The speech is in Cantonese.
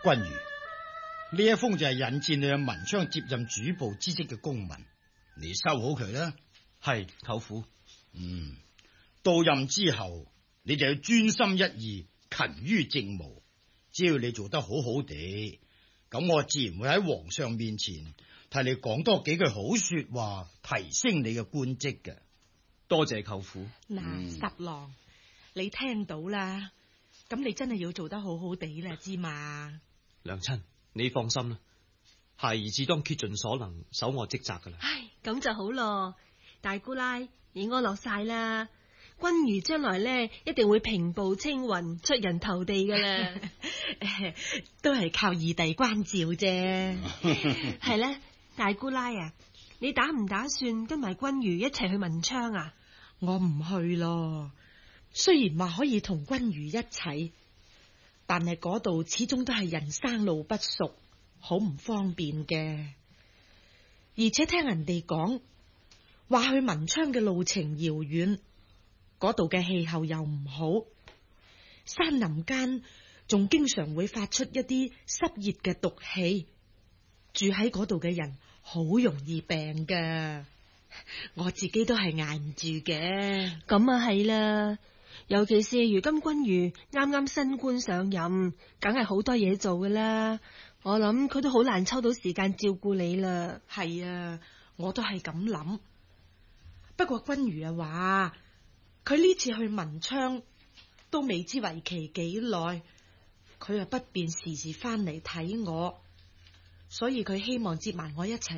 君如，呢一封就係引薦你阿文昌接任主簿之職嘅公文，你收好佢啦。 係舅父。 到任之後，你就要專心一意，勤於政務。只要你做得好好地，咁我自然會喺皇上面前替你講多幾句好說話，提升你嘅官職嘅。 多謝舅父。 嗱，十郎，你聽到啦，咁你真係要做得好好地啦，知嘛？ 娘親，你放心啦，孩兒自當竭盡所能守我職責噶啦。 唉，咁就好咯，大姑奶已安樂晒啦。君如將來咧一定會平步青雲，出人頭地噶啦。 都係靠二弟關照啫。 係咧，大姑奶啊，你打唔打算跟埋君如一齊去文昌啊？ 我唔去咯。雖然話可以同君如一齊，但係嗰度始終都係人生路不熟，好唔方便嘅。而且聽人哋講，話去文昌嘅路程遙遠，嗰度嘅氣候又唔好，山林間仲經常會發出一啲濕熱嘅毒氣，住喺嗰度嘅人好容易病噶。我自己都係捱唔住嘅。 咁啊係啦，尤其是如今君如啱啱新官上任，梗係好多嘢做噶啦。我諗佢都好難抽到時間照顧你啦。 係啊，我都係咁諗。不過君如啊話，佢呢次去文昌都未知為期幾耐，佢又不便時時翻嚟睇我，所以佢希望接埋我一齊